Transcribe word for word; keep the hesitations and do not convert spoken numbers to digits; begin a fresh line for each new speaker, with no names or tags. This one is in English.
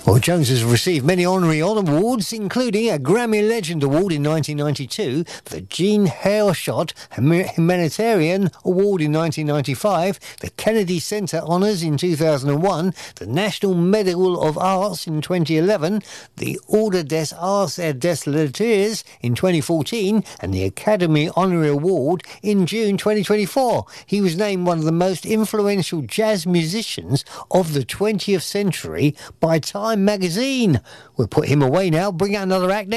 Well, Jones has received many honorary awards, including a Grammy Legend Award in nineteen ninety-two, the Jean Hersholt Humanitarian Award in nineteen ninety-five, the Kennedy Center Honors in two thousand one, the National Medal of Arts in twenty eleven, the Ordre des Arts et des Lettres in twenty fourteen, and the Academy Honorary Award in June twenty twenty-four. He was named one of the most influential jazz musicians of the twentieth century by Time magazine. We'll put him away now, bring out another act next.